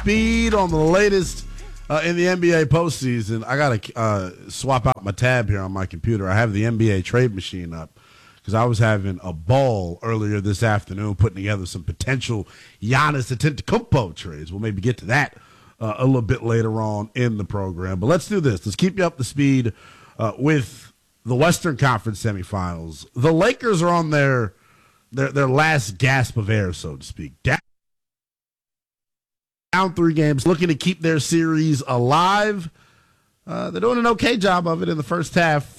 speed on the latest in the NBA postseason. I got to swap out my tab here on my computer. I have the NBA trade machine up because I was having a ball earlier this afternoon putting together some potential Giannis Antetokounmpo trades. We'll maybe get to that a little bit later on in the program. But let's do this. Let's keep you up to speed with the Western Conference semifinals. The Lakers are on their last gasp of air, so to speak. Down 3 games, looking to keep their series alive. They're doing an okay job of it in the first half.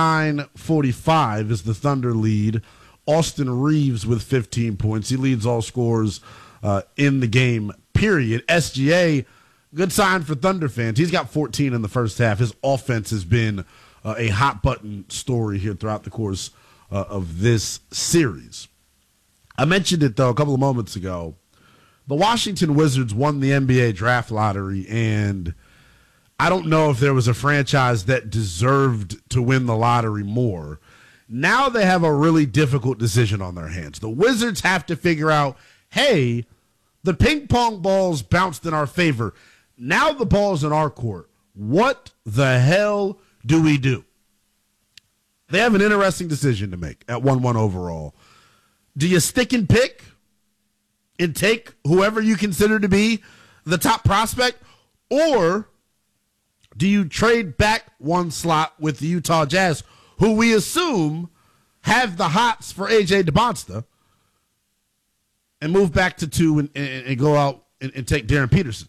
49-45 is the Thunder lead. Austin Reeves with 15 points. He leads all scorers in the game, period. SGA, good sign for Thunder fans. He's got 14 in the first half. His offense has been a hot-button story here throughout the course of this series. I mentioned it, though, a couple of moments ago. The Washington Wizards won the NBA draft lottery, and I don't know if there was a franchise that deserved to win the lottery more. Now they have a really difficult decision on their hands. The Wizards have to figure out, hey, the ping pong balls bounced in our favor. Now the ball's in our court. What the hell do we do? They have an interesting decision to make at 1-1 overall. Do you stick and pick and take whoever you consider to be the top prospect, or do you trade back one slot with the Utah Jazz, who we assume have the hots for A.J. DeBonsta, and move back to 2 and go out and take Darren Peterson?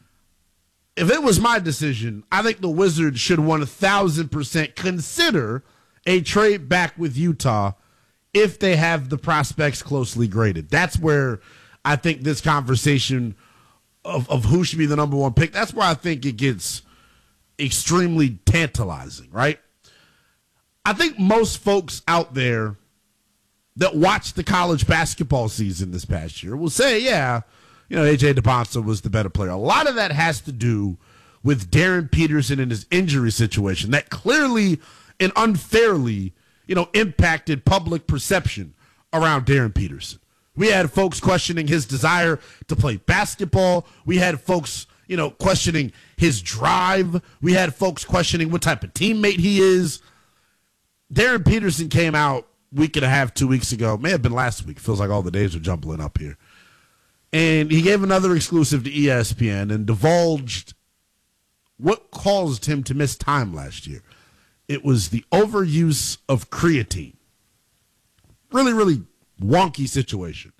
If it was my decision, I think the Wizards should 1,000% consider a trade back with Utah if they have the prospects closely graded. That's where I think this conversation of who should be the number 1 pick, that's where I think it gets extremely tantalizing, right? I think most folks out there that watched the college basketball season this past year will say, yeah, A.J. DeBonsta was the better player. A lot of that has to do with Darren Peterson and his injury situation that clearly and unfairly, impacted public perception around Darren Peterson. We had folks questioning his desire to play basketball. We had folks, questioning his drive. We had folks questioning what type of teammate he is. Darren Peterson came out week and a half, 2 weeks ago. May have been last week. Feels like all the days are jumbling up here. And he gave another exclusive to ESPN and divulged what caused him to miss time last year. It was the overuse of creatine. Really, really wonky situation,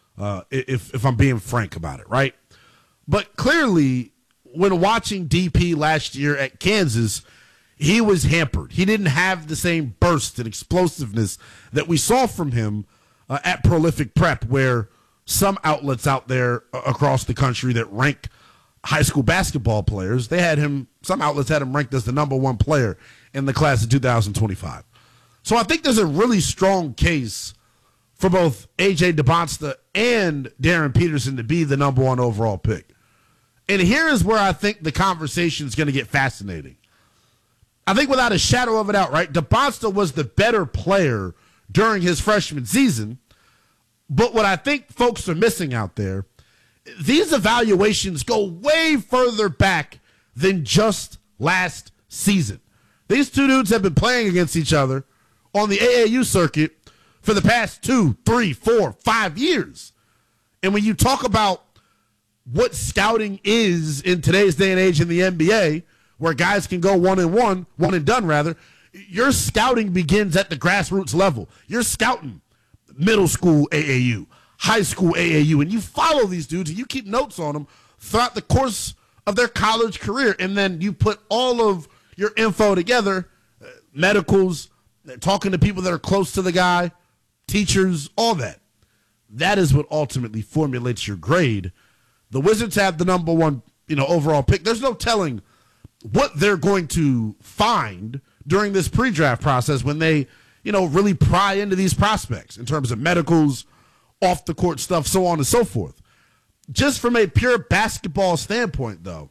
if I'm being frank about it, right? But clearly, when watching DP last year at Kansas, he was hampered. He didn't have the same burst and explosiveness that we saw from him at Prolific Prep, where some outlets out there across the country that rank high school basketball players, some outlets had him ranked as the number 1 player in the class of 2025. So I think there's a really strong case for both A.J. DeBonsta and Darren Peterson to be the number 1 overall pick. And here is where I think the conversation is going to get fascinating. I think without a shadow of a doubt, right, DeBonsta was the better player during his freshman season. But what I think folks are missing out there, these evaluations go way further back than just last season. These two dudes have been playing against each other on the AAU circuit for the past 2, 3, 4, 5 years. And when you talk about what scouting is in today's day and age in the NBA, where guys can go one and done rather, your scouting begins at the grassroots level. You're scouting middle school AAU, high school AAU, and you follow these dudes and you keep notes on them throughout the course of their college career. And then you put all of your info together, medicals, talking to people that are close to the guy, teachers, all that. That is what ultimately formulates your grade. The Wizards have the number 1, overall pick. There's no telling what they're going to find during this pre-draft process when they, really pry into these prospects in terms of medicals, off the court stuff, so on and so forth. Just from a pure basketball standpoint, though,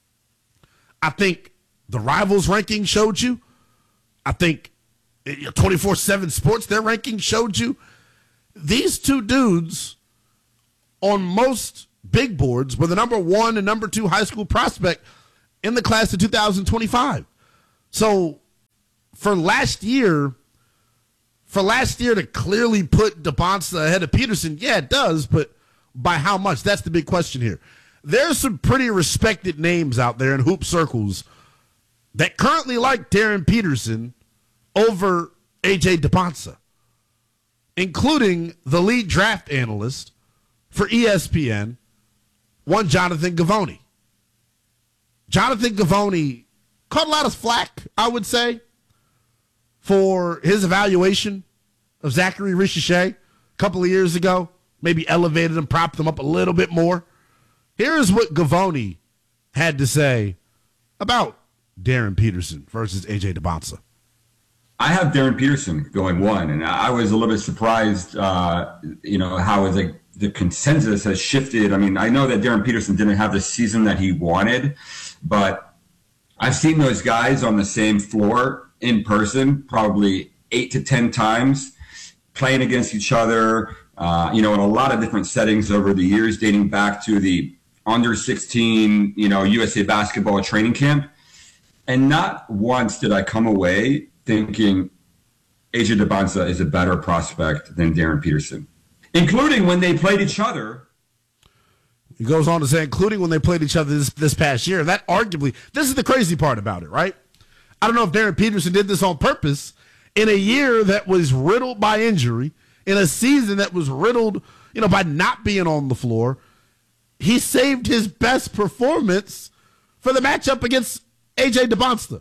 I think the Rivals ranking showed you. I think 24/7 Sports, their ranking showed you. These two dudes on most big boards were the number 1 and number 2 high school prospect in the class of 2025. So for last year to clearly put DeBonsa ahead of Peterson, yeah, it does, but by how much? That's the big question here. There's some pretty respected names out there in hoop circles that currently like Darren Peterson over A.J. DeBonsa, including the lead draft analyst for ESPN, one Jonathan Givony. Jonathan Givony caught a lot of flack, I would say, for his evaluation of Zachary Richichet a couple of years ago. Maybe elevated him, propped him up a little bit more. Here is what Givony had to say about Darren Peterson versus A.J. DeBonsa. I have Darren Peterson going 1, and I was a little bit surprised, how the consensus has shifted. I mean, I know that Darren Peterson didn't have the season that he wanted, but I've seen those guys on the same floor in person probably 8 to 10 times, playing against each other, in a lot of different settings over the years, dating back to the under 16, USA basketball training camp. And not once did I come away thinking A.J. DeBonsa is a better prospect than Darren Peterson, including when they played each other. He goes on to say, including when they played each other this past year. That arguably, this is the crazy part about it, right? I don't know if Darren Peterson did this on purpose in a year that was riddled by injury, in a season that was riddled, by not being on the floor. He saved his best performance for the matchup against A.J. DeBonsa.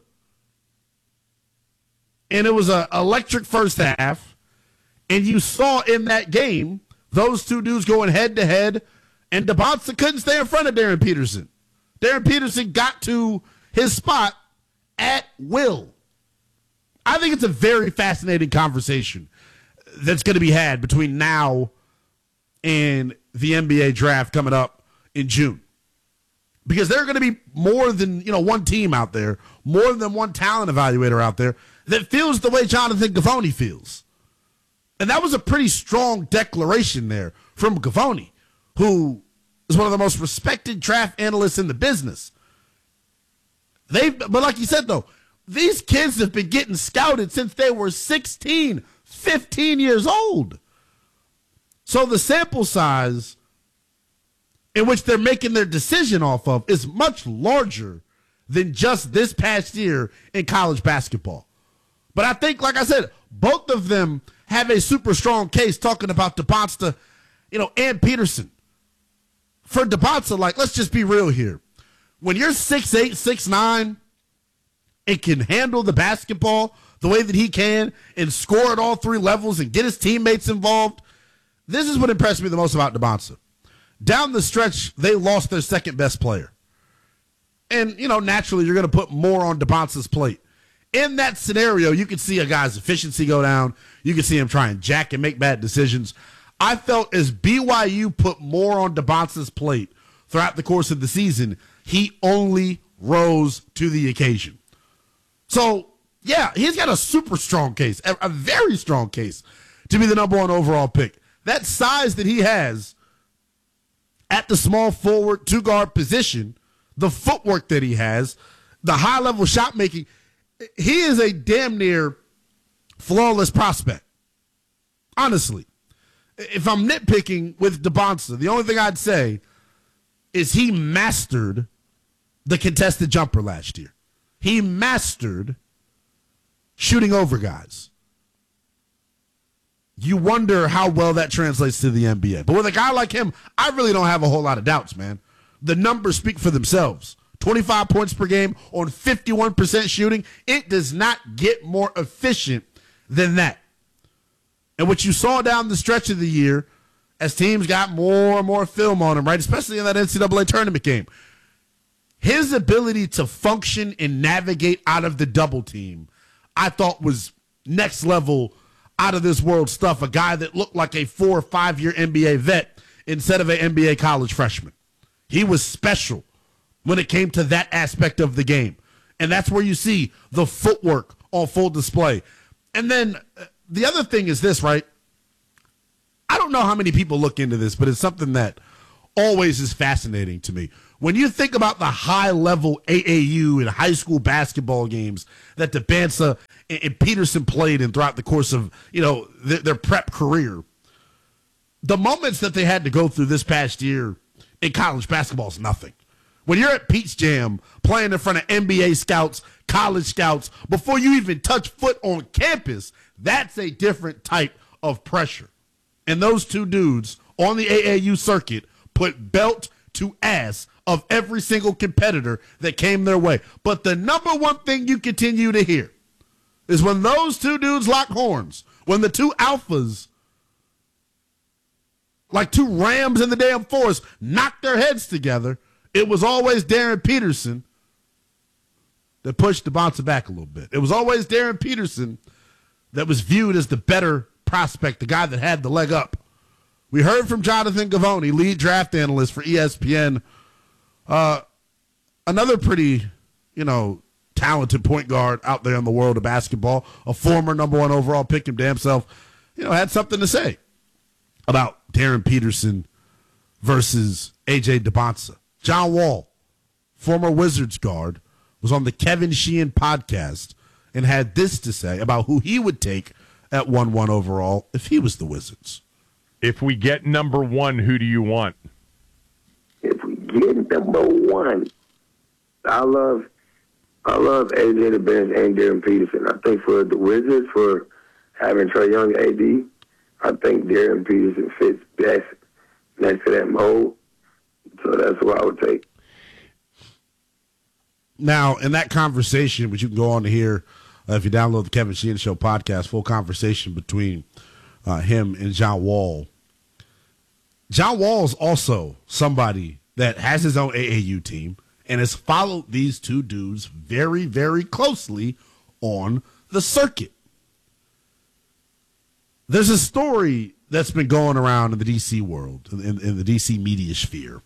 And it was an electric first half. And you saw in that game those two dudes going head-to-head, and DeBonsa couldn't stay in front of Darren Peterson. Darren Peterson got to his spot at will. I think it's a very fascinating conversation that's going to be had between now and the NBA draft coming up in June. Because there are going to be more than, one team out there, more than one talent evaluator out there that feels the way Jonathan Givony feels. And that was a pretty strong declaration there from Givony, who is one of the most respected draft analysts in the business. But like you said, though, these kids have been getting scouted since they were 16, 15 years old. So the sample size in which they're making their decision off of is much larger than just this past year in college basketball. But I think, like I said, both of them have a super strong case talking about DeBonsa, and Peterson. For DeBonsa, let's just be real here. When you're 6'8", 6'9", and can handle the basketball the way that he can and score at all 3 levels and get his teammates involved, this is what impressed me the most about DeBonsa. Down the stretch, they lost their second best player. And, naturally, you're going to put more on DeBonsa's plate. In that scenario, you could see a guy's efficiency go down. You could see him try and jack and make bad decisions. I felt as BYU put more on DeBonsa's plate throughout the course of the season, he only rose to the occasion. So, yeah, he's got a super strong case, a very strong case to be the number 1 overall pick. That size that he has at the small forward 2-guard position, the footwork that he has, the high-level shot making, he is a damn near flawless prospect. Honestly. If I'm nitpicking with DeBonsa, the only thing I'd say is he mastered the contested jumper last year. He mastered shooting over guys. You wonder how well that translates to the NBA. But with a guy like him, I really don't have a whole lot of doubts, man. The numbers speak for themselves. 25 points per game on 51% shooting. It does not get more efficient than that. And what you saw down the stretch of the year, as teams got more and more film on him, right, especially in that NCAA tournament game, his ability to function and navigate out of the double team, I thought was next level, out of this world stuff. A guy that looked like a 4 or 5 year NBA vet instead of an NBA college freshman. He was special when it came to that aspect of the game. And that's where you see the footwork on full display. And then the other thing is this, right? I don't know how many people look into this, but it's something that always is fascinating to me. When you think about the high-level AAU and high school basketball games that DeBansa and Peterson played in throughout the course of, their prep career, the moments that they had to go through this past year in college basketball is nothing. When you're at Peach Jam playing in front of NBA scouts, college scouts, before you even touch foot on campus, that's a different type of pressure. And those two dudes on the AAU circuit put belt to ass of every single competitor that came their way. But the number one thing you continue to hear is when those two dudes lock horns, when the two alphas, like two rams in the damn forest, knocked their heads together, it was always Darren Peterson that pushed DeBansa back a little bit. It was always Darren Peterson that was viewed as the better prospect, the guy that had the leg up. We heard from Jonathan Givony, lead draft analyst for ESPN, another pretty, talented point guard out there in the world of basketball, a former number one overall pick, him damn self, had something to say about Darren Peterson versus A.J. DeBansa. John Wall, former Wizards guard, was on the Kevin Sheehan podcast and had this to say about who he would take at 1-1 overall if he was the Wizards. If we get number one, who do you want? If we get number one, I love AJ DeBansa and Darren Peterson. I think for the Wizards, for having Trae Young AD, I think Darren Peterson fits best next to that mold. So that's what I would take. Now, in that conversation, which you can go on to hear if you download the Kevin Sheehan Show podcast, full conversation between him and John Wall. John Wall is also somebody that has his own AAU team and has followed these two dudes very, very closely on the circuit. There's a story that's been going around in the D.C. world, in the D.C. media sphere.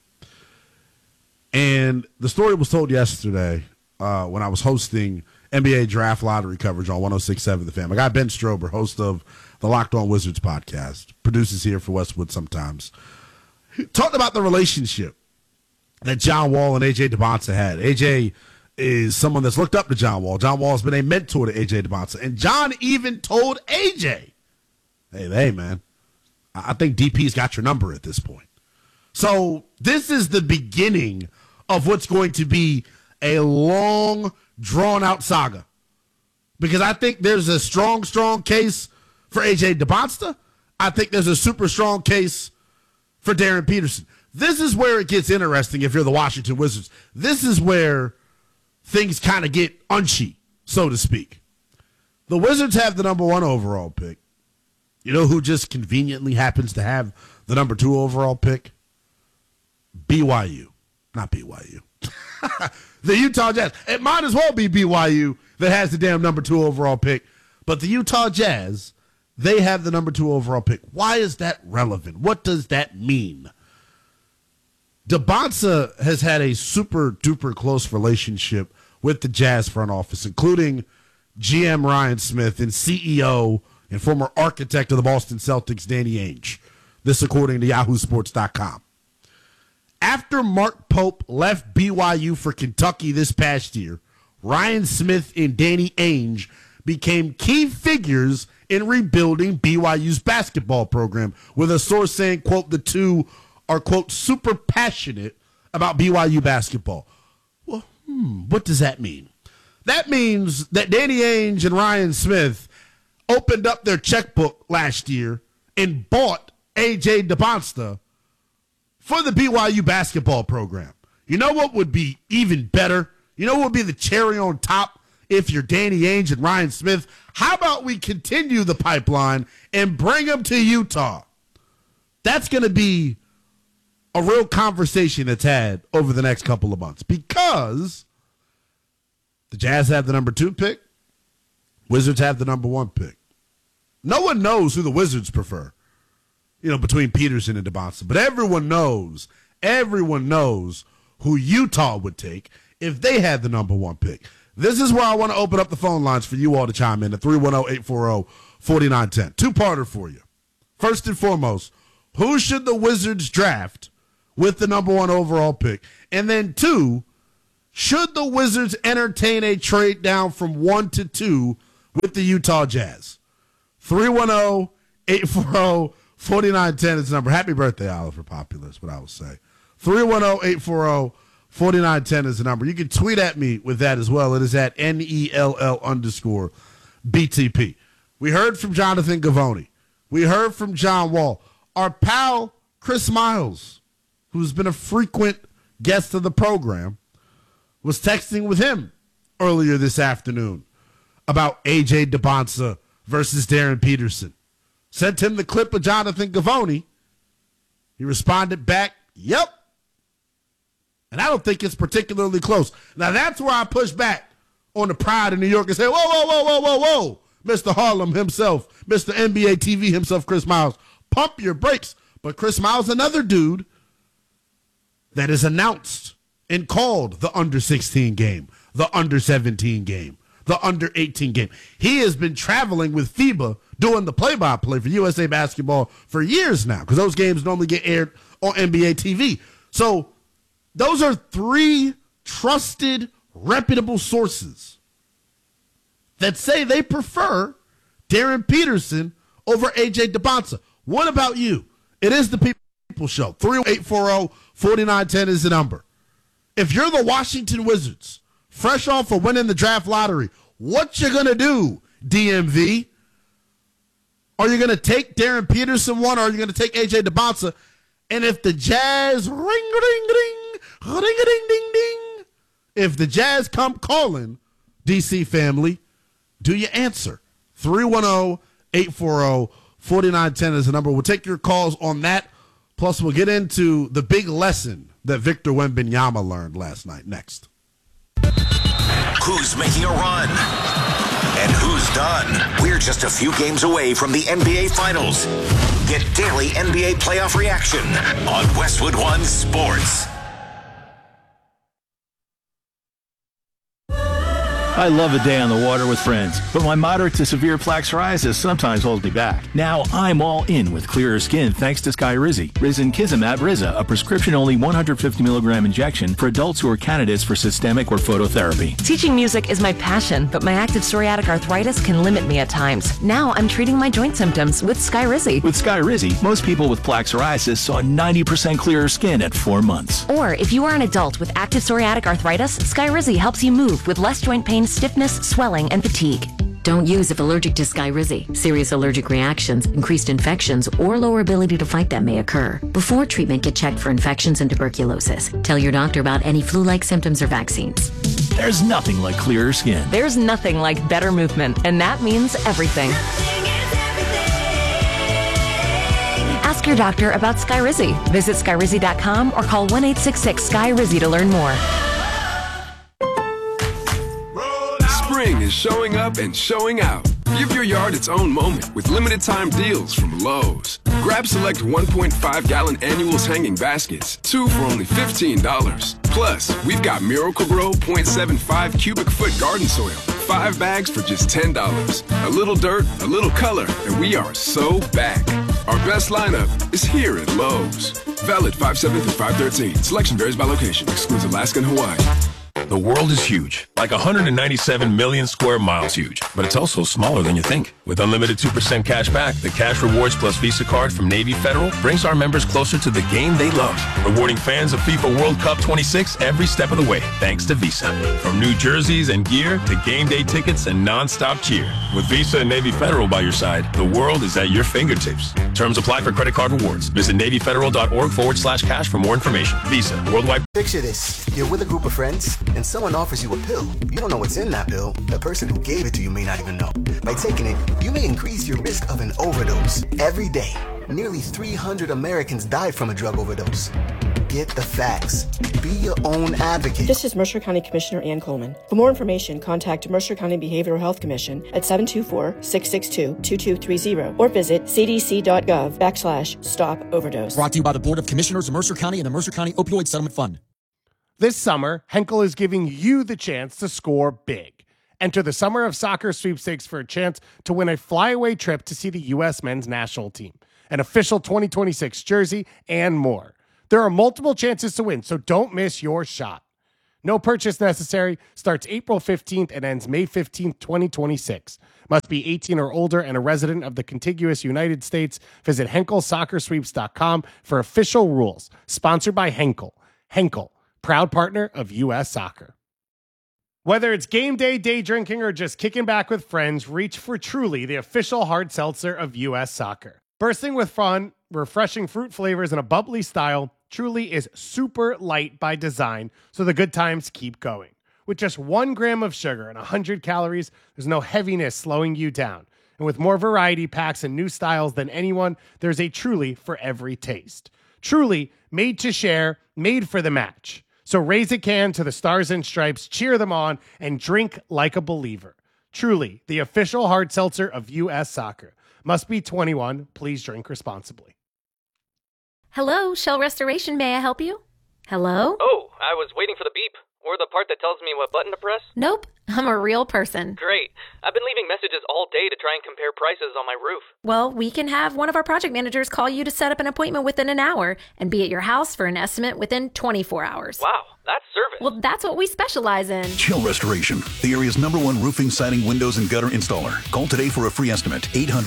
And the story was told yesterday when I was hosting NBA Draft Lottery coverage on 106.7 The Fan. My guy Ben Strober, host of the Locked On Wizards podcast, produces here for Westwood sometimes, he talked about the relationship that John Wall and A.J. DeBansa had. A.J. is someone that's looked up to John Wall. John Wall has been a mentor to A.J. DeBansa. And John even told A.J., hey, man, I think DP's got your number at this point. So this is the beginning of what's going to be a long, drawn-out saga. Because I think there's a strong case for A.J. DeBansa. I think there's a super strong case for Darren Peterson. This is where it gets interesting if you're the Washington Wizards. This is where things kind of get unchy, so to speak. The Wizards have the number one overall pick. You know who just conveniently happens to have the number two overall pick? BYU. Not BYU. The Utah Jazz. It might as well be BYU that has the damn number two overall pick. But the Utah Jazz, they have the number two overall pick. Why is that relevant? What does that mean? DeBansa has had a super-duper close relationship with the Jazz front office, including GM Ryan Smith and CEO and former architect of the Boston Celtics, Danny Ainge. This according to YahooSports.com. After Mark Pope left BYU for Kentucky this past year, Ryan Smith and Danny Ainge became key figures in rebuilding BYU's basketball program, with a source saying, quote, the two are, quote, super passionate about BYU basketball. Well, what does that mean? That means that Danny Ainge and Ryan Smith opened up their checkbook last year and bought A.J. DeBansa for the BYU basketball program. You know what would be even better? You know what would be the cherry on top if you're Danny Ainge and Ryan Smith? How about we continue the pipeline and bring them to Utah? That's going to be a real conversation that's had over the next couple of months, because the Jazz have the number two pick. Wizards have the number one pick. No one knows who the Wizards prefer, between Peterson and DeBansa. But everyone knows who Utah would take if they had the number one pick. This is where I want to open up the phone lines for you all to chime in at 310-840-4910. Two-parter for you. First and foremost, who should the Wizards draft with the number 1 overall pick? And then 2, should the Wizards entertain a trade down from 1 to 2 with the Utah Jazz? 310-840-4910 is the number. Happy birthday, Oliver Popular is what I would say. 310-840-4910 is the number. You can tweet at me with that as well. It is at NELL_BTP. We heard from Jonathan Givony. We heard from John Wall. Our pal, Chris Miles, who's been a frequent guest of the program, was texting with him earlier this afternoon about A.J. DeBonsa versus Darren Peterson. Sent him the clip of Jonathan Givony. He responded back, yep. And I don't think it's particularly close. Now, that's where I push back on the pride of New York and say, whoa, Mr. Harlem himself, Mr. NBA TV himself, Chris Miles, pump your brakes. But Chris Miles, another dude that is announced and called the under-16 game, the under-17 game, the under-18 game. He has been traveling with FIBA doing the play-by-play for USA Basketball for years now because those games normally get aired on NBA TV. So those are 3 trusted, reputable sources that say they prefer Darren Peterson over A.J. DeBonsa. What about you? It is the People Show. 30840-4910 is the number. If you're the Washington Wizards, fresh off of winning the draft lottery, what you going to do, DMV? Are you going to take Darren Peterson 1 or are you going to take A.J. DeBonsa? And if the Jazz ring-a-ding-ding, if the Jazz come calling, DC family, do you answer? 310-840-4910 is the number. We'll take your calls on that. Plus, we'll get into the big lesson that Victor Wembanyama learned last night. Next. Who's making a run? And who's done? We're just a few games away from the NBA Finals. Get daily NBA playoff reaction on Westwood One Sports. I love a day on the water with friends, but my moderate to severe plaque psoriasis sometimes holds me back. Now I'm all in with clearer skin thanks to Skyrizi. Risankizumab Riza, a prescription-only 150 milligram injection for adults who are candidates for systemic or phototherapy. Teaching music is my passion, but my active psoriatic arthritis can limit me at times. Now I'm treating my joint symptoms with Skyrizi. With Skyrizi, most people with plaque psoriasis saw 90% clearer skin at 4 months. Or if you are an adult with active psoriatic arthritis, Skyrizi helps you move with less joint pain, stiffness, swelling, and fatigue. Don't use if allergic to Skyrizi. Serious allergic reactions, increased infections, or lower ability to fight them may occur. Before treatment, get checked for infections and tuberculosis. Tell your doctor about any flu-like symptoms or vaccines. There's nothing like clearer skin. There's nothing like better movement, and that means everything. Ask your doctor about Skyrizi. Visit Skyrizi.com or call 1-866-SKY-RIZZI to learn more. Spring is showing up and showing out. Give your yard its own moment with limited time deals from Lowe's. Grab select 1.5-gallon annuals hanging baskets, 2 for only $15. Plus, we've got Miracle-Gro 0.75 cubic foot garden soil, 5 bags for just $10. A little dirt, a little color, and we are so back. Our best lineup is here at Lowe's. Valid 5/7 through 5/13. Selection varies by location. Excludes Alaska and Hawaii. The world is huge, like 197 million square miles huge, but it's also smaller than you think. With unlimited 2% cash back, the Cash Rewards Plus Visa card from Navy Federal brings our members closer to the game they love, rewarding fans of FIFA World Cup 26 every step of the way, thanks to Visa. From new jerseys and gear to game day tickets and non-stop cheer. With Visa and Navy Federal by your side, the world is at your fingertips. Terms apply for credit card rewards. Visit NavyFederal.org/cash for more information. Visa, worldwide. Picture this. You're with a group of friends, and someone offers you a pill. You don't know what's in that pill. The person who gave it to you may not even know. By taking it, you may increase your risk of an overdose. Every day, nearly 300 Americans died from a drug overdose. Get the facts. Be your own advocate. This is Mercer County Commissioner Ann Coleman. For more information, contact Mercer County Behavioral Health Commission at 724-662-2230 or visit cdc.gov/stop overdose. Brought to you by the Board of Commissioners of Mercer County and the Mercer County Opioid Settlement Fund. This summer, Henkel is giving you the chance to score big. Enter the Summer of Soccer sweepstakes for a chance to win a flyaway trip to see the U.S. men's national team, an official 2026 jersey, and more. There are multiple chances to win, so don't miss your shot. No purchase necessary. Starts April 15th and ends May 15th, 2026. Must be 18 or older and a resident of the contiguous United States. Visit HenkelSoccerSweeps.com for official rules. Sponsored by Henkel. Henkel, proud partner of U.S. Soccer. Whether it's game day, day drinking, or just kicking back with friends, reach for Truly, the official hard seltzer of U.S. Soccer. Bursting with fun, refreshing fruit flavors, and a bubbly style, Truly is super light by design, so the good times keep going. With just 1 gram of sugar and 100 calories, there's no heaviness slowing you down. And with more variety packs and new styles than anyone, there's a Truly for every taste. Truly, made to share, made for the match. So raise a can to the Stars and Stripes, cheer them on, and drink like a believer. Truly, the official hard seltzer of U.S. Soccer. Must be 21. Please drink responsibly. Hello, Shell Restoration. May I help you? Hello? Oh, I was waiting for the beep. Or the part that tells me what button to press? Nope, I'm a real person. Great. I've been leaving messages all day to try and compare prices on my roof. Well, we can have one of our project managers call you to set up an appointment within an hour and be at your house for an estimate within 24 hours. Wow, that's service. Well, that's what we specialize in. Shell Restoration, the area's #1 roofing, siding, windows, and gutter installer. Call today for a free estimate,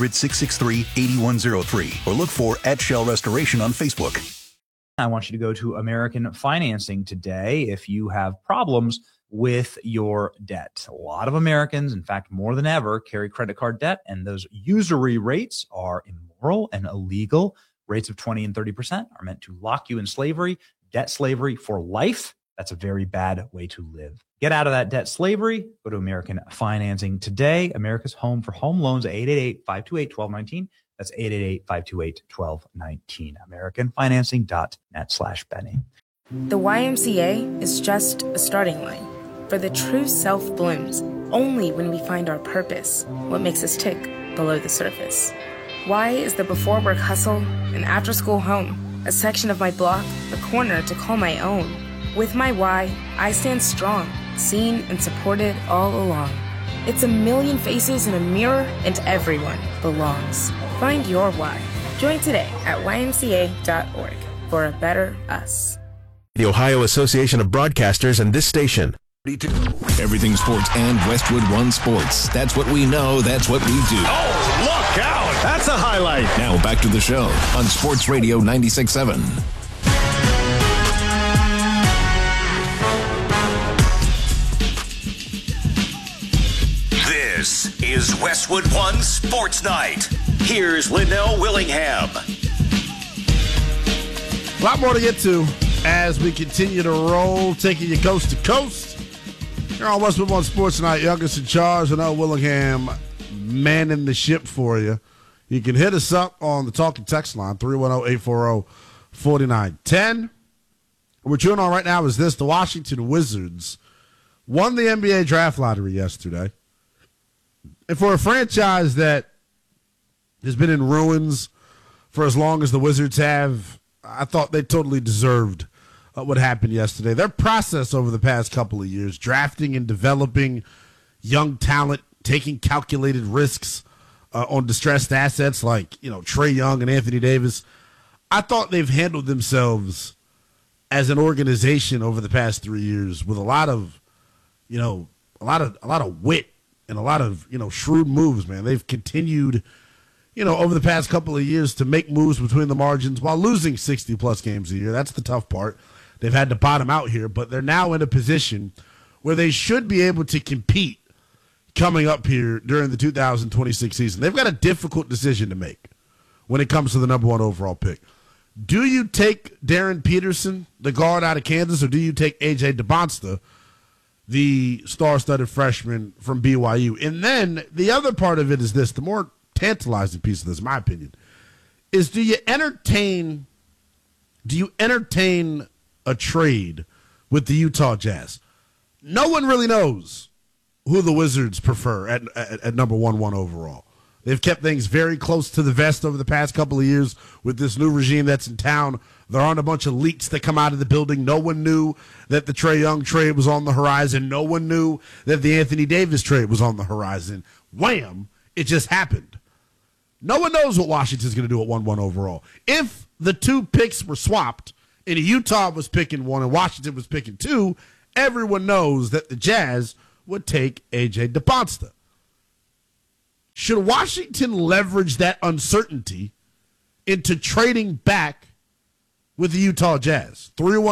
800-663-8103, or look for @Shell Restoration on Facebook. I want you to go to American Financing today if you have problems with your debt. A lot of Americans, in fact, more than ever, carry credit card debt, and those usury rates are immoral and illegal. Rates of 20 and 30% are meant to lock you in slavery, debt slavery for life. That's a very bad way to live. Get out of that debt slavery. Go to American Financing today. America's home for home loans, 888-528-1219. That's 888-528-1219. AmericanFinancing.net/Benny. The YMCA is just a starting line. For the true self blooms only when we find our purpose, what makes us tick below the surface. Y is the before work hustle, an after school home, a section of my block, a corner to call my own. With my Y, I stand strong, seen and supported all along. It's a million faces in a mirror, and everyone belongs. Find your why. Join today at ymca.org for a better us. The Ohio Association of Broadcasters and this station. Everything sports and Westwood One Sports. That's what we know. That's what we do. Oh, look out. That's a highlight. Now back to the show on Sports Radio 96.7. This is Westwood One Sports Night. Here's Linnell Willingham. A lot more to get to as we continue to roll, taking you coast to coast. Here on Westwood One Sports Night, youngest in charge, Linnell Willingham, manning the ship for you. You can hit us up on the talking text line, 310-840-4910. What we're chewing on right now is this. The Washington Wizards won the NBA draft lottery yesterday. And for a franchise that has been in ruins for as long as the Wizards have, I thought they totally deserved what happened yesterday. Their process over the past couple of years, drafting and developing young talent, taking calculated risks on distressed assets like, Trae Young and Anthony Davis, I thought they've handled themselves as an organization over the past 3 years with a lot of wit and a lot of, shrewd moves, man. They've continued, over the past couple of years to make moves between the margins while losing 60-plus games a year. That's the tough part. They've had to bottom out here, but they're now in a position where they should be able to compete coming up here during the 2026 season. They've got a difficult decision to make when it comes to the #1 overall pick. Do you take Darren Peterson, the guard out of Kansas, or do you take A.J. DeBonsta, the star-studded freshman from BYU? And then the other part of it is this, the more tantalizing piece of this, in my opinion, is do you entertain a trade with the Utah Jazz? No one really knows who the Wizards prefer at #1 overall. They've kept things very close to the vest over the past couple of years with this new regime that's in town. There aren't a bunch of leaks that come out of the building. No one knew that the Trae Young trade was on the horizon. No one knew that the Anthony Davis trade was on the horizon. Wham! It just happened. No one knows what Washington's going to do at #1 overall. If the two picks were swapped and Utah was picking 1 and Washington was picking 2, everyone knows that the Jazz would take A.J. DeBonsta. Should Washington leverage that uncertainty into trading back with the Utah Jazz?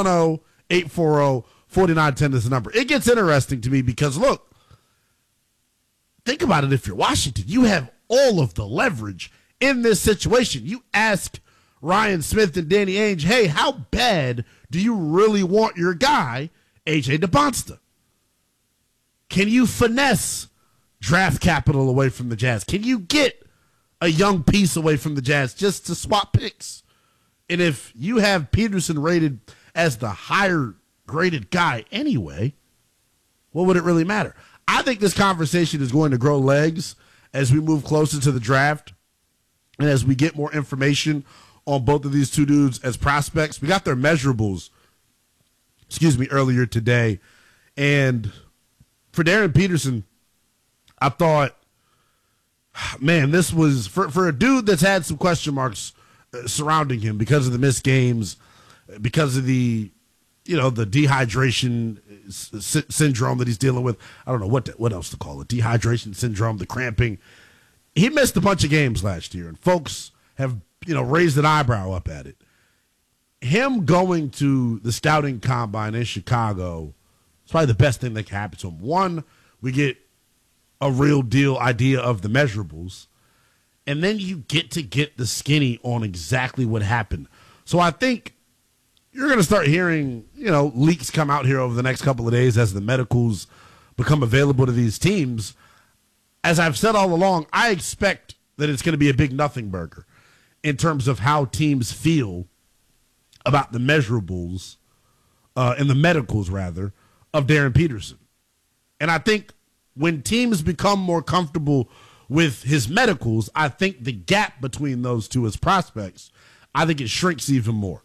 310-840-4910 is the number. It gets interesting to me because, look, think about it. If you're Washington, you have all of the leverage in this situation. You ask Ryan Smith and Danny Ainge, hey, how bad do you really want your guy, A.J. DeBonsta? Can you finesse draft capital away from the Jazz? Can you get a young piece away from the Jazz just to swap picks? And if you have Peterson rated as the higher graded guy anyway, what would it really matter? I think this conversation is going to grow legs as we move closer to the draft and as we get more information on both of these two dudes as prospects. We got their measurables, earlier today. And for Darren Peterson, I thought, man, this was for a dude that's had some question marks surrounding him because of the missed games, because of the dehydration syndrome that he's dealing with. I don't know what else to call it. Dehydration syndrome, the cramping. He missed a bunch of games last year, and folks have, raised an eyebrow up at it. Him going to the scouting combine in Chicago is probably the best thing that can happen to him. One, we get a real deal idea of the measurables, and then you get the skinny on exactly what happened. So I think you're going to start hearing, leaks come out here over the next couple of days as the medicals become available to these teams. As I've said all along, I expect that it's going to be a big nothing burger in terms of how teams feel about the measurables and the medicals, rather, of Darren Peterson. And I think when teams become more comfortable with his medicals, I think the gap between those two as prospects, I think it shrinks even more.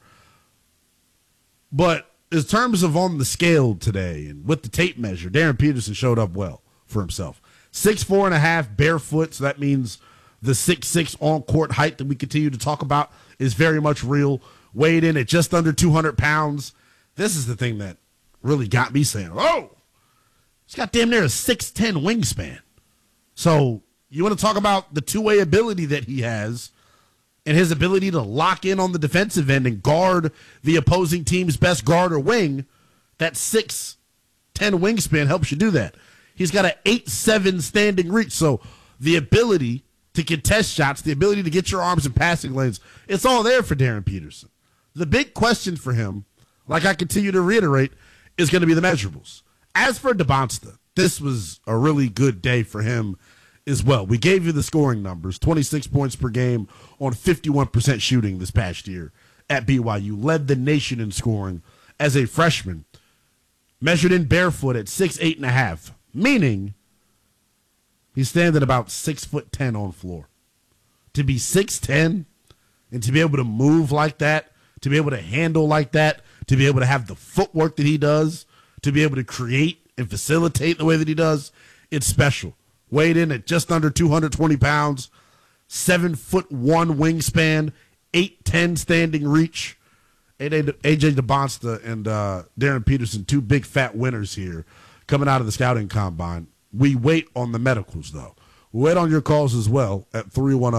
But in terms of on the scale today and with the tape measure, Darren Peterson showed up well for himself. 6'4.5" barefoot, so that means the 6'6" on-court height that we continue to talk about is very much real. Weighed in at just under 200 pounds. This is the thing that really got me saying, oh, he's got damn near a 6'10" wingspan. So you want to talk about the two-way ability that he has and his ability to lock in on the defensive end and guard the opposing team's best guard or wing. That 6'10" wingspan helps you do that. He's got an 8'7" standing reach, so the ability to contest shots, the ability to get your arms in passing lanes, it's all there for Darren Peterson. The big question for him, like I continue to reiterate, is going to be the measurables. As for DeBonsta, this was a really good day for him as well. We gave you the scoring numbers, 26 points per game on 51% shooting this past year at BYU. Led the nation in scoring as a freshman. Measured in barefoot at 6'8.5", meaning he's standing about 6'10" on floor. To be 6'10" and to be able to move like that, to be able to handle like that, to be able to have the footwork that he does, to be able to create and facilitate the way that he does, it's special. Weighed in at just under 220 pounds, 7'1" wingspan, 8'10" standing reach. A.J. DeBonsta and Darren Peterson, two big fat winners here coming out of the scouting combine. We wait on the medicals, though. We wait on your calls as well at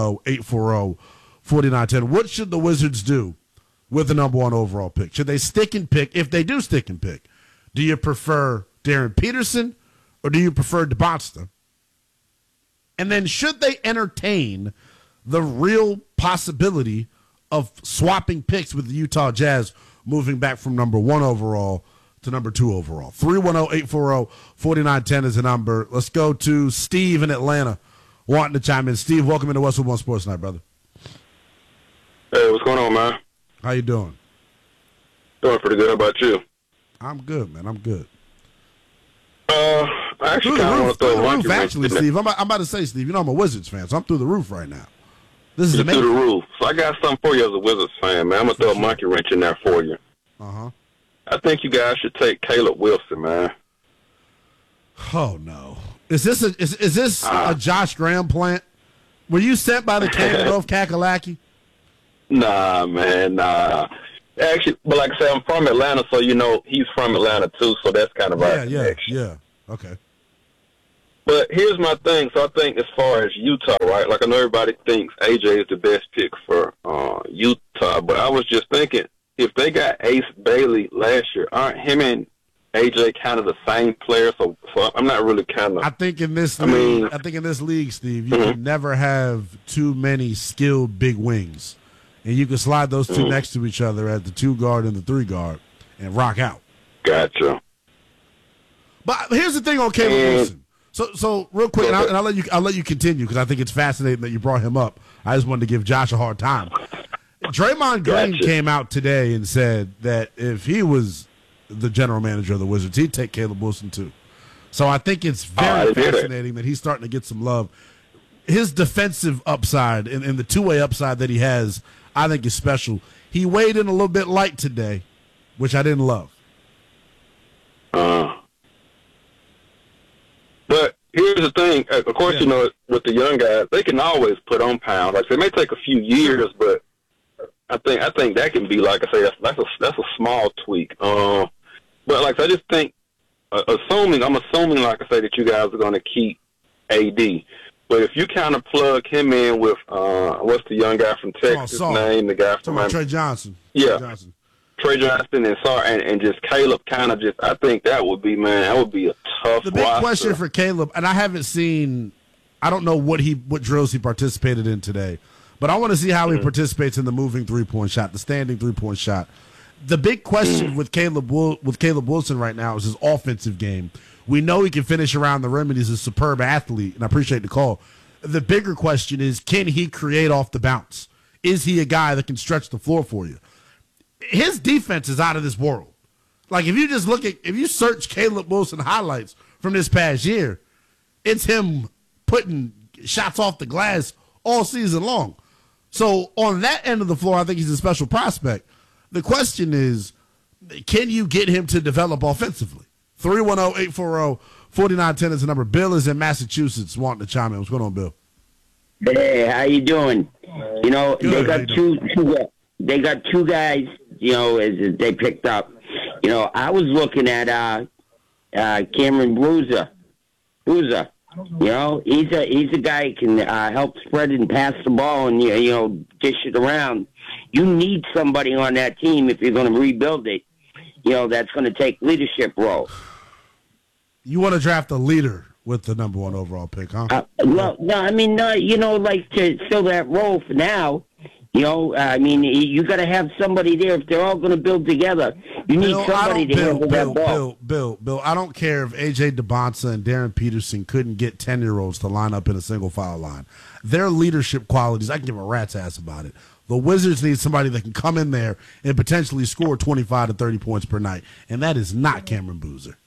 310-840-4910. What should the Wizards do with the number 1 overall pick? Should they stick and pick? If they do stick and pick, do you prefer Darren Peterson or do you prefer DeBonsta? And then should they entertain the real possibility of swapping picks with the Utah Jazz, moving back from number 1 overall to number 2 overall? 310-840-4910 is the number. Let's go to Steve in Atlanta wanting to chime in. Steve, welcome into Westwood One Sports Night, brother. Hey, what's going on, man? How you doing? Doing pretty good. How about you? I'm good, man. I'm good. I actually kind of want to throw a monkey wrench. Actually, Steve, I'm about to say, Steve, I'm a Wizards fan, so I'm through the roof right now. This is amazing. Through the roof. So I got something for you as a Wizards fan, man. I'm going to throw a monkey wrench in there for you. Uh-huh. I think you guys should take Caleb Wilson, man. Oh, no. Is this a Josh Graham plant? Were you sent by the kangaroo of Kakalaki? Nah, man, nah. Actually, but like I said, I'm from Atlanta, so he's from Atlanta too. So that's kind of our connection. Yeah. Okay. But here's my thing. So I think as far as Utah, right? Like I know everybody thinks AJ is the best pick for Utah, but I was just thinking if they got Ace Bailey last year, aren't him and AJ kind of the same player? So I'm not really kind of. I think in this league, Steve, you can never have too many skilled big wings, and you can slide those two next to each other at the 2 guard and the 3 guard and rock out. Gotcha. But here's the thing on Caleb Wilson. So real quick, and I'll let you continue because I think it's fascinating that you brought him up. I just wanted to give Josh a hard time. Draymond Green came out today and said that if he was the general manager of the Wizards, he'd take Caleb Wilson too. So I think it's very fascinating that he's starting to get some love. His defensive upside and the two-way upside that he has, I think is special. He weighed in a little bit light today, which I didn't love. But here's the thing. Of course, with the young guys, they can always put on pounds. Like it may take a few years, but I think that can be, like I say, that's a small tweak. But like I just think, I'm assuming, like I say, that you guys are going to keep AD. But if you kind of plug him in with what's the young guy from Texas name? The guy from Trey Johnson. Yeah. Trey Johnson and just Caleb kind of I think that would be a tough The big roster. question for Caleb, and I don't know what drills he participated in today, but I want to see how he participates in the moving 3-point shot, the standing 3-point shot. The big question with Caleb Wilson right now is his offensive game. We know he can finish around the rim and he's a superb athlete, and I appreciate the call. The bigger question is, can he create off the bounce? Is he a guy that can stretch the floor for you? His defense is out of this world. Like, if you search Caleb Wilson highlights from this past year, it's him putting shots off the glass all season long. So on that end of the floor, I think he's a special prospect. The question is, can you get him to develop offensively? 310-840-4910 is the number. Bill is in Massachusetts wanting to chime in. What's going on, Bill? Hey, how you doing? Good. They got two guys, as they picked up. I was looking at Cameron Boozer. He's a guy who can help spread and pass the ball and dish it around. You need somebody on that team if you're going to rebuild it. That's going to take leadership role. You want to draft a leader with the number 1 overall pick, huh? To fill that role for now. You got to have somebody there. If they're all going to build together, you need somebody to handle that ball. Bill, I don't care if A.J. DeBonsa and Darren Peterson couldn't get 10-year-olds to line up in a single foul line. Their leadership qualities, I can give a rat's ass about it. The Wizards need somebody that can come in there and potentially score 25 to 30 points per night, and that is not Cameron Boozer.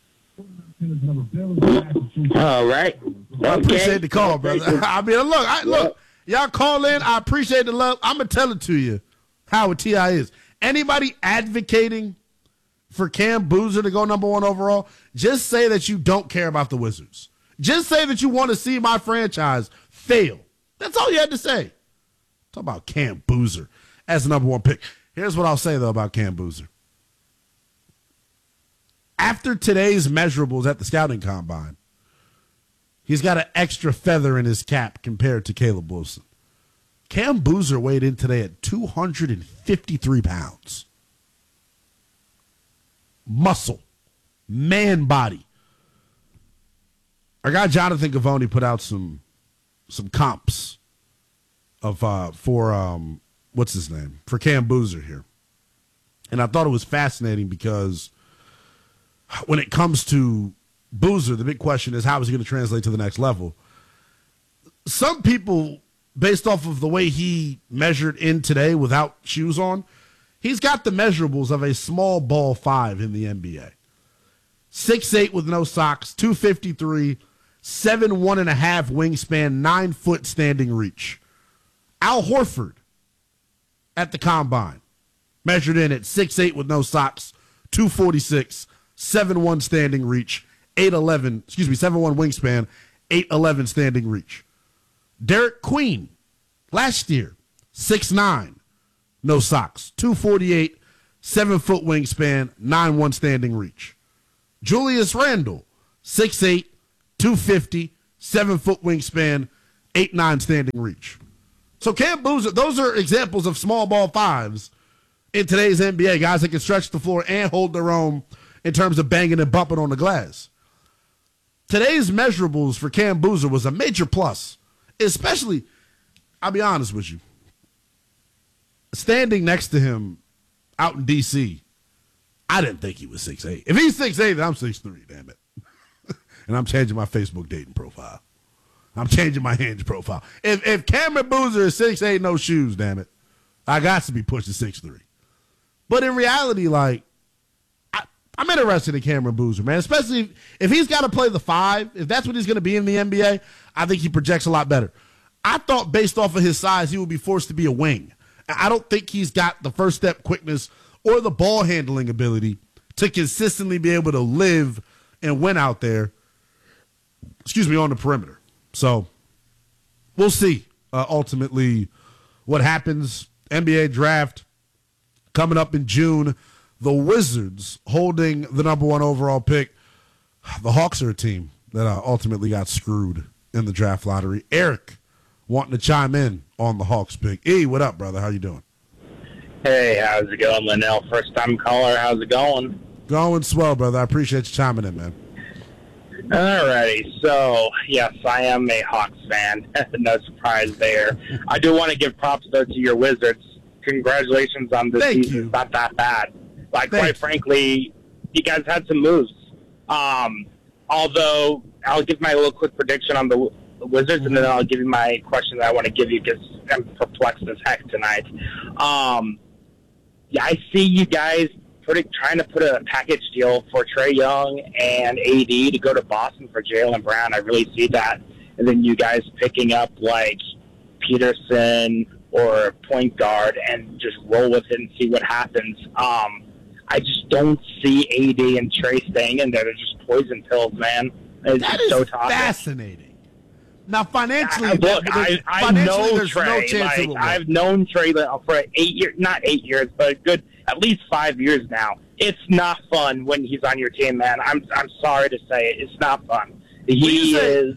All right. I appreciate the call, brother. I mean, look, y'all call in. I appreciate the love. I'm going to tell it to you how T.I. is. Anybody advocating for Cam Boozer to go number 1 overall, just say that you don't care about the Wizards. Just say that you want to see my franchise fail. That's all you had to say. Talk about Cam Boozer as the number 1 pick. Here's what I'll say, though, about Cam Boozer. After today's measurables at the scouting combine, he's got an extra feather in his cap compared to Caleb Wilson. Cam Boozer weighed in today at 253 pounds. Muscle. Man body. Our guy Jonathan Gavoni put out some comps for what's his name? For Cam Boozer here. And I thought it was fascinating because when it comes to Boozer, the big question is, how is he going to translate to the next level? Some people, based off of the way he measured in today without shoes on, he's got the measurables of a small ball 5 in the NBA. 6'8" with no socks, 253, 7'1.5" wingspan, 9-foot standing reach. Al Horford at the combine measured in at 6'8" with no socks, 246, 7'1" standing reach, 7'1" wingspan, 8'11" standing reach. Derek Queen, last year, 6'9", no socks, 248, 7-foot wingspan, 9'1" standing reach. Julius Randle, 6'8", 250, 7-foot wingspan, 8'9" standing reach. So Cam Boozer, those are examples of small ball fives in today's NBA, guys that can stretch the floor and hold their own in terms of banging and bumping on the glass. Today's measurables for Cam Boozer was a major plus, especially, I'll be honest with you, standing next to him out in D.C., I didn't think he was 6'8". If he's 6'8", then I'm 6'3", damn it. And I'm changing my Facebook dating profile. I'm changing my Hinge profile. If Cameron Boozer is 6'8", no shoes, damn it, I got to be pushing 6'3". But in reality, like, I'm interested in Cameron Boozer, man, especially if he's got to play the 5. If that's what he's going to be in the NBA, I think he projects a lot better. I thought based off of his size, he would be forced to be a wing. I don't think he's got the first step quickness or the ball handling ability to consistently be able to live and win out there, on the perimeter. So we'll see ultimately what happens. NBA draft coming up in June. The Wizards holding the number 1 overall pick. The Hawks are a team that ultimately got screwed in the draft lottery. Eric wanting to chime in on the Hawks pick. E, what up, brother? How you doing? Hey, how's it going, Linnell? First-time caller. How's it going? Going swell, brother. I appreciate you chiming in, man. Alrighty, so yes, I am a Hawks fan. No surprise there. I do want to give props though to your Wizards. Congratulations on this season. It's not that bad. Like, quite frankly, you guys had some moves. Although I'll give my little quick prediction on the Wizards, and then I'll give you my question that I want to give you because I'm perplexed as heck tonight. Yeah, I see you guys trying to put a package deal for Trae Young and AD to go to Boston for Jaylen Brown. I really see that. And then you guys picking up, like, Peterson or point guard and just roll with it and see what happens. I just don't see AD and Trae staying in there. They're just poison pills, man. It's that just is so toxic. Fascinating. Now, financially, look, I know there's Trae. no chance it will work. I've known Trae for 8 years, not 8 years, but a good at least 5 years now. It's not fun when he's on your team, man. I'm sorry to say it. It's not fun. When you say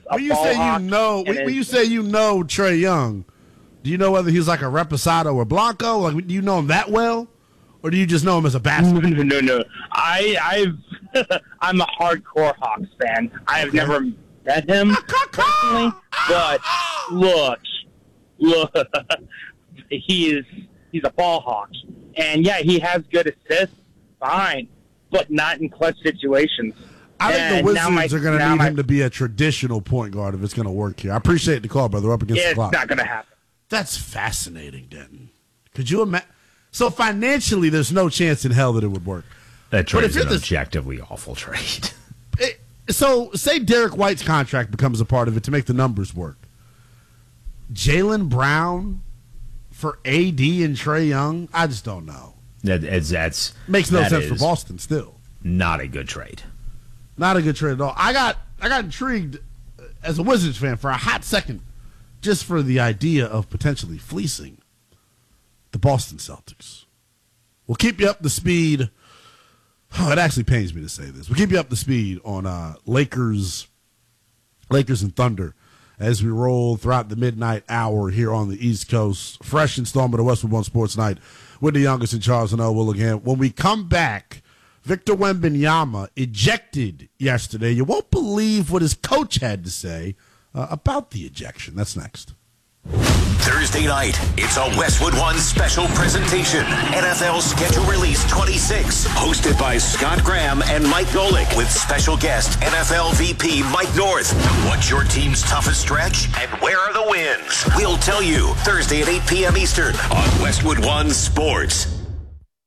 you know Trae Young, do you know whether he's like a Reposado or Blanco? Like, do you know him that well, or do you just know him as a basketball? No. I'm a hardcore Hawks fan. I have never met him personally, but look, he's a ball hawk, and yeah, he has good assists, fine, but not in clutch situations. I think the Wizards are going to need him to be a traditional point guard if it's going to work here. I appreciate the call, brother. We're up against the clock. It's not going to happen. That's fascinating, Denton. Could you imagine? So financially, there's no chance in hell that it would work. That trade is an objectively awful trade. So say Derek White's contract becomes a part of it to make the numbers work. Jaylen Brown for AD and Trae Young? I just don't know. That's makes no sense for Boston still. Not a good trade. Not a good trade at all. I got intrigued as a Wizards fan for a hot second just for the idea of potentially fleecing the Boston Celtics. We'll keep you up to speed. Oh, it actually pains me to say this. We'll keep you up to speed on Lakers and Thunder as we roll throughout the midnight hour here on the East Coast. Fresh installment of Westwood One Sports Night with the youngest and Charles and Will again. When we come back, Victor Wembanyama ejected yesterday. You won't believe what his coach had to say about the ejection. That's next. Thursday night, it's a Westwood One special presentation. NFL Schedule Release 26, hosted by Scott Graham and Mike Golick, with special guest NFL VP Mike North. What's your team's toughest stretch, and where are the wins? We'll tell you Thursday at 8 p.m. Eastern on Westwood One Sports.